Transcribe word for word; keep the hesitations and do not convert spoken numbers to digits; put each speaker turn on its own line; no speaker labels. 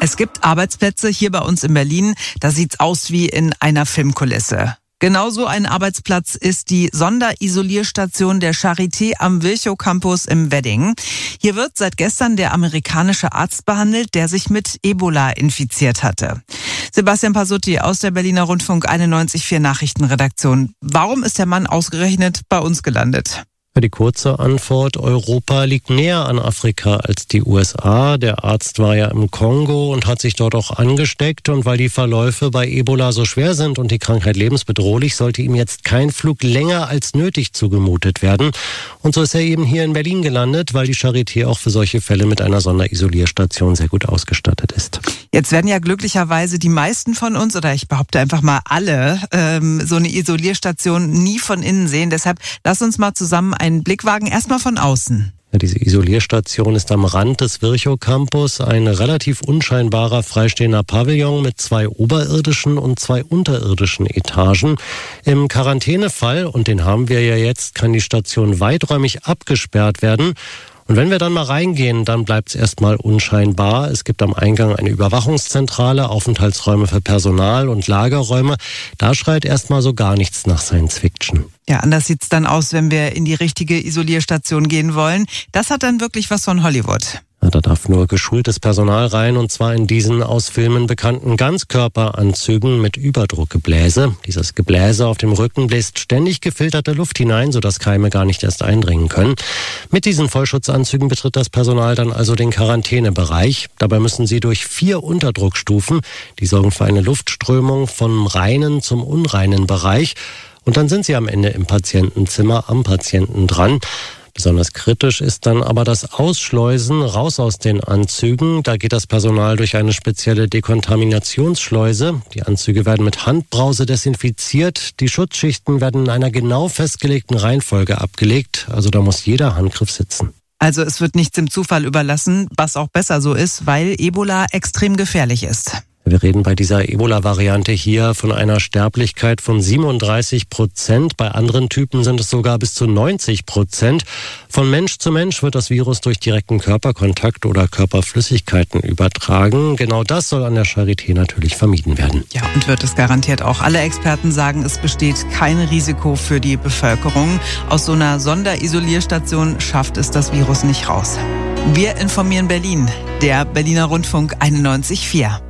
Es gibt Arbeitsplätze hier bei uns in Berlin, da sieht's aus wie in einer Filmkulisse. Genauso ein Arbeitsplatz ist die Sonderisolierstation der Charité am Virchow Campus im Wedding. Hier wird seit gestern der amerikanische Arzt behandelt, der sich mit Ebola infiziert hatte. Sebastian Pasutti aus der Berliner Rundfunk einundneunzig Komma vier Nachrichtenredaktion. Warum ist der Mann ausgerechnet bei uns gelandet?
Die kurze Antwort: Europa liegt näher an Afrika als die U S A. Der Arzt war ja im Kongo und hat sich dort auch angesteckt. Und weil die Verläufe bei Ebola so schwer sind und die Krankheit lebensbedrohlich, sollte ihm jetzt kein Flug länger als nötig zugemutet werden. Und so ist er eben hier in Berlin gelandet, weil die Charité auch für solche Fälle mit einer Sonderisolierstation sehr gut ausgestattet ist.
Jetzt werden ja glücklicherweise die meisten von uns, oder ich behaupte einfach mal alle, ähm, so eine Isolierstation nie von innen sehen. Deshalb lass uns mal zusammen einen Blick wagen, erstmal von außen.
Ja, diese Isolierstation ist am Rand des Virchow Campus, ein relativ unscheinbarer freistehender Pavillon mit zwei oberirdischen und zwei unterirdischen Etagen. Im Quarantänefall, und den haben wir ja jetzt, kann die Station weiträumig abgesperrt werden. Und wenn wir dann mal reingehen, dann bleibt es erstmal unscheinbar. Es gibt am Eingang eine Überwachungszentrale, Aufenthaltsräume für Personal und Lagerräume. Da schreit erstmal so gar nichts nach Science Fiction.
Ja, anders sieht's dann aus, wenn wir in die richtige Isolierstation gehen wollen. Das hat dann wirklich was von Hollywood.
Ja, da darf nur geschultes Personal rein, und zwar in diesen aus Filmen bekannten Ganzkörperanzügen mit Überdruckgebläse. Dieses Gebläse auf dem Rücken bläst ständig gefilterte Luft hinein, sodass Keime gar nicht erst eindringen können. Mit diesen Vollschutzanzügen betritt das Personal dann also den Quarantänebereich. Dabei müssen sie durch vier Unterdruckstufen. Die sorgen für eine Luftströmung vom reinen zum unreinen Bereich. Und dann sind sie am Ende im Patientenzimmer am Patienten dran. Besonders kritisch ist dann aber das Ausschleusen raus aus den Anzügen. Da geht das Personal durch eine spezielle Dekontaminationsschleuse. Die Anzüge werden mit Handbrause desinfiziert. Die Schutzschichten werden in einer genau festgelegten Reihenfolge abgelegt. Also da muss jeder Handgriff sitzen.
Also es wird nichts dem Zufall überlassen, was auch besser so ist, weil Ebola extrem gefährlich ist.
Wir reden bei dieser Ebola-Variante hier von einer Sterblichkeit von siebenunddreißig Prozent. Bei anderen Typen sind es sogar bis zu neunzig Prozent. Von Mensch zu Mensch wird das Virus durch direkten Körperkontakt oder Körperflüssigkeiten übertragen. Genau das soll an der Charité natürlich vermieden werden.
Ja, und wird es garantiert auch. Alle Experten sagen, es besteht kein Risiko für die Bevölkerung. Aus so einer Sonderisolierstation schafft es das Virus nicht raus. Wir informieren Berlin, der Berliner Rundfunk einundneunzig Komma vier.